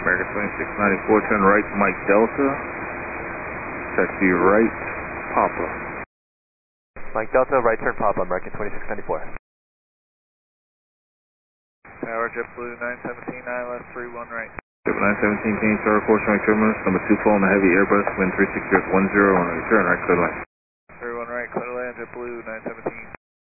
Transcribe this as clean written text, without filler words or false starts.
American 2694, turn right, Mike Delta. Taxi right, Papa. Mike Delta, right turn Papa, American 2694. Tower JetBlue 917, ILS 31 right. JetBlue 917, change tower course, right terminus, number 2 full on the heavy Airbus, wind 360 10 on the return, right, clear line. 31 right, clear land, JetBlue 917.